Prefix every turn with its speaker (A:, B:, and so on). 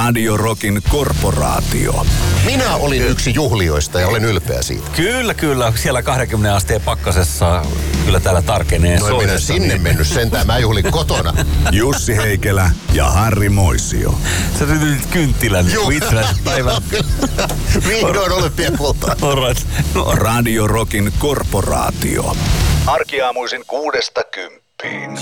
A: Radio Rockin korporaatio.
B: Minä olin yksi juhlijoista ja olen ylpeä siitä.
C: Kyllä. Siellä 20 asteen pakkasessa kyllä täällä tarkenee
B: No en minä sinne mennyt sentään, mä juhlin kotona.
A: Jussi Heikelä ja Harri Moisio.
C: Sä nyt kynttilän itsenäisen päivän.
B: Vihdoin olympiakultaa.
C: Alright.
A: Radio Rockin korporaatio. Arkiaamuisin 6–10.